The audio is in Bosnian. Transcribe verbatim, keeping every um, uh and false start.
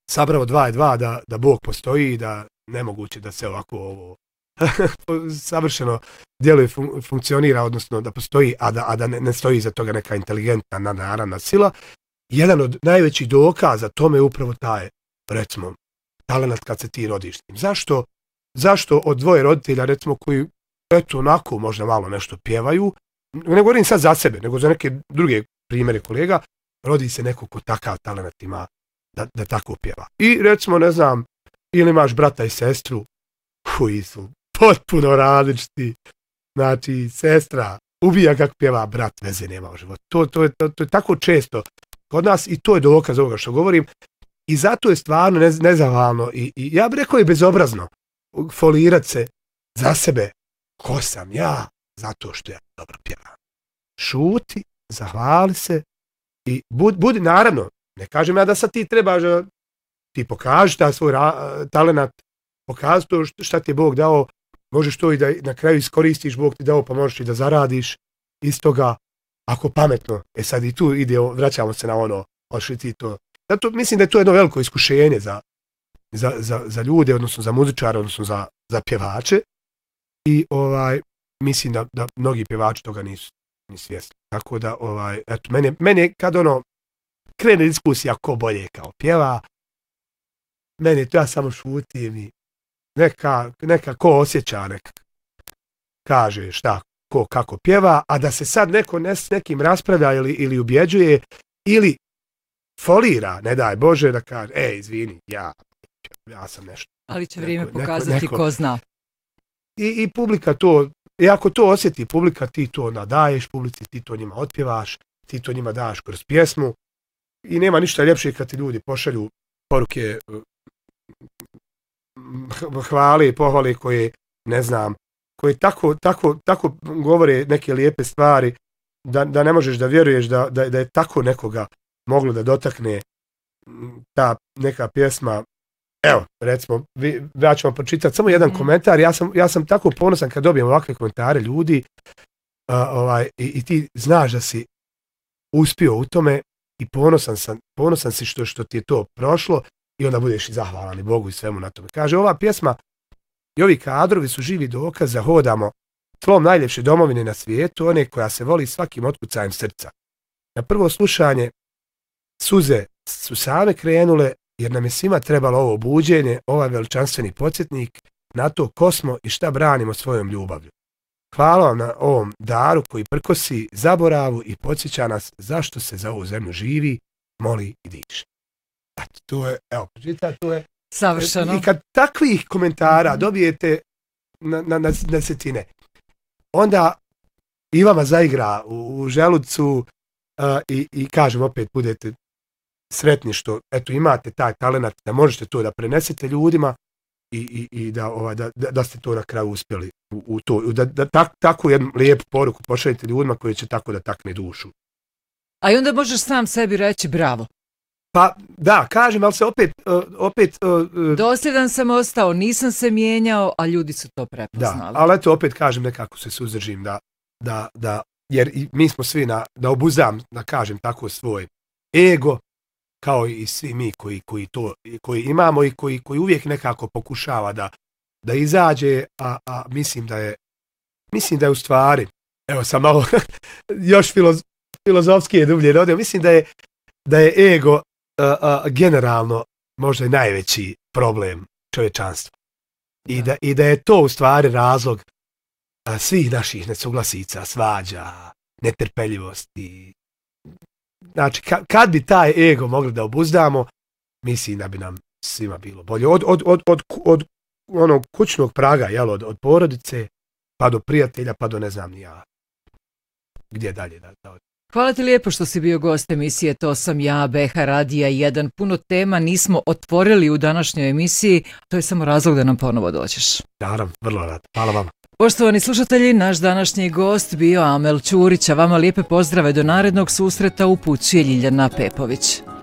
sabrao dva i dva da, da Bog postoji, da nemoguće da se ovako ovo savršeno djeluje, fun, funkcionira, odnosno da postoji, a da, a da ne, ne stoji iza toga neka inteligentna naravna sila. Jedan od najvećih dokaza tome je upravo taj, recimo, talenat kad se ti rodiš s njim. Zašto, zašto od dvoje roditelja, recimo, koji, eto, onako možda malo nešto pjevaju, ne govorim sad za sebe, nego za neke druge primjere kolega, rodi se neko ko takav talenat ima da, da tako pjeva. I recimo, ne znam, ili imaš brata i sestru koji su potpuno različiti. Znači, sestra ubija kako pjeva, brat veze nema u životu. To, to, je, to, to je tako često kod nas i to je dokaz ovoga što govorim. I zato je stvarno nez, nezahvalno i, i ja bih rekao je bezobrazno folirati se za sebe ko sam ja zato što ja dobro pjevam. Šuti, zahvali se i budi, budi naravno, ne kažem ja da sad ti trebaš da ti pokaži taj svoj ra, talenat, pokaži to šta ti je Bog dao, možeš to i da na kraju iskoristiš, Bog ti dao pa možeš i da zaradiš iz toga, ako pametno. E sad i tu ide, vraćamo se na ono, ošli ti to. Zato mislim da je to jedno veliko iskušenje za, za, za, za ljude, odnosno za muzičare, odnosno za, za pjevače. I ovaj, mislim da, da mnogi pjevači toga nisu ni svjesni. Tako da, ovaj, eto, mene, mene kad ono, krene diskusija ko bolje kao pjeva, meni to ja samo šutim i neka, neka ko osjeća, neka kaže šta, ko kako pjeva, a da se sad neko ne s nekim raspravlja ili, ili ubjeđuje, ili folira, ne daj Bože, da kaže, ej, izvini, ja, ja sam nešto. Ali će vrijeme neko, pokazati neko, neko, ko zna. I, I publika to, i ako to osjeti publika, ti to nadaješ publici, ti to njima otpjevaš, ti to njima daš kroz pjesmu i nema ništa ljepše kad ti ljudi pošalju poruke hvale i pohvale koje, ne znam, koje tako, tako, tako govore neke lijepe stvari da, da ne možeš da vjeruješ da, da, da je tako nekoga moglo da dotakne ta neka pjesma. Evo, recimo, vi, ja ću vam pročitati samo jedan mm. komentar. Ja sam, ja sam tako ponosan kad dobijem ovakve komentare ljudi uh, ovaj, i, i ti znaš da si uspio u tome i ponosan sam, ponosan si što, što ti je to prošlo i onda budeš i zahvalan i Bogu i svemu na tome. Kaže, ova pjesma i ovi kadrovi su živi dokaz da hodamo tlom najljepše domovine na svijetu, one koja se voli svakim otkucajem srca. Na prvo slušanje suze su same krenule jer nam je svima trebalo ovo buđenje, ovaj veličanstveni podsjetnik na to ko smo i šta branimo svojom ljubavlju. Hvala vam na ovom daru koji prkosi zaboravu i podsjeća nas zašto se za ovu zemlju živi, moli i diše. Eto, to je, evo, počita, to je savršeno. I kad takvih komentara dobijete na, na, na desetine, onda i vama zaigra u, u želucu uh, i, i kažem opet budete sretni što eto imate taj talenat da možete to da prenesete ljudima i, i, i da, ovaj, da, da ste to na kraju uspjeli u, u to, da, da tak, takvu jednu lijepu poruku pošaljete ljudima koji će tako da takne dušu. A i onda možeš sam sebi reći bravo. Pa da, kažem, ali se opet... Uh, opet uh, dosljedan sam ostao, nisam se mijenjao, a ljudi su to prepoznali. Da, ali eto opet kažem nekako se suzdržim da, da, da jer i mi smo svi na, da obuzam, da kažem tako svoj ego, kao i svi mi koji, koji to koji imamo i koji, koji uvijek nekako pokušava da, da izađe, a, a mislim da je mislim da je u stvari, evo sam malo još filoz, filozofski je dublje odio, mislim da je, da je ego uh, uh, generalno možda je najveći problem čovječanstva. I da, i da je to u stvari razlog uh, svih naših nesuglasica, svađa, netrpeljivosti. Znači, ka, kad bi taj ego mogli da obuzdamo, mislim da bi nam svima bilo bolje. Od, od, od, od, od onog kućnog praga, jel, od, od porodice, pa do prijatelja, pa do ne znam ni ja. Gdje dalje da, da od... Hvala ti lijepo što si bio gost emisije To sam ja, B H Radija jedan. Puno tema nismo otvorili u današnjoj emisiji, to je samo razlog da nam ponovo dođeš. Naravno, vrlo rad. Hvala vam. Poštovani slušatelji, naš današnji gost bio Amel Ćurić, a vama lijepe pozdrave do narednog susreta upućuje Ljiljana Pepović.